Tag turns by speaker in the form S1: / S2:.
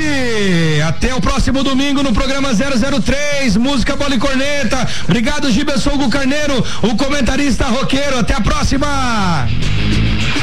S1: Até o próximo domingo no programa 003, música, bola e corneta. Obrigado, Giberson Hugo Carneiro, o comentarista roqueiro. Até a próxima.